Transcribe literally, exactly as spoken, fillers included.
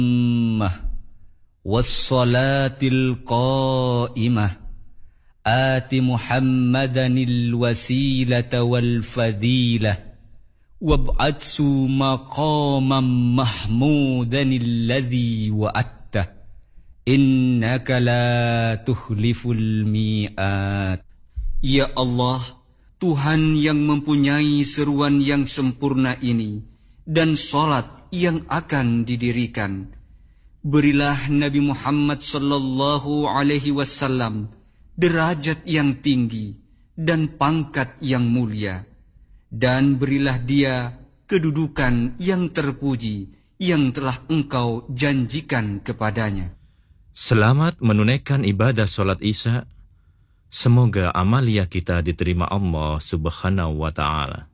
والصلاة القائمة آت محمدا الوسيلة والفضيلة وابعثه مقاما محمودا الذي وعدته إنك لا تخلف الميعاد. Ya Allah, Tuhan yang mempunyai seruan yang sempurna ini dan salat yang akan didirikan, berilah Nabi Muhammad sallallahu alaihi wasallam derajat yang tinggi dan pangkat yang mulia, dan berilah dia kedudukan yang terpuji yang telah Engkau janjikan kepadanya. Selamat menunaikan ibadah solat Isya. Semoga amalia kita diterima Allah Subhanahu wa Ta'ala.